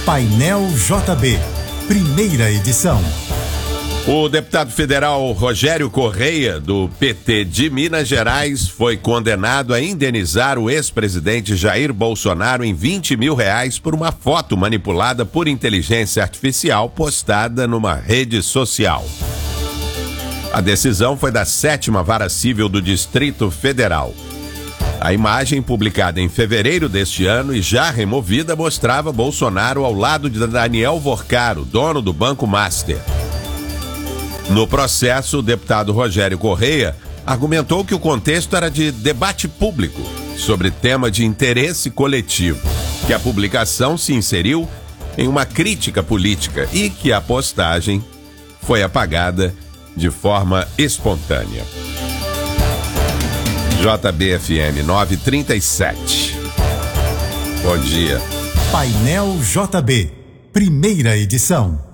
Painel JB, primeira edição. O deputado federal Rogério Correia, do PT de Minas Gerais, foi condenado a indenizar o ex-presidente Jair Bolsonaro em R$20 mil por uma foto manipulada por inteligência artificial postada numa rede social. A decisão foi da 7ª Vara Civil do Distrito Federal. A imagem, publicada em fevereiro deste ano e já removida, mostrava Bolsonaro ao lado de Daniel Vorcaro, dono do Banco Master. No processo, o deputado Rogério Correia argumentou que o contexto era de debate público sobre tema de interesse coletivo, que a publicação se inseriu em uma crítica política e que a postagem foi apagada de forma espontânea. JBFM 937. Bom dia. Painel JB, primeira edição.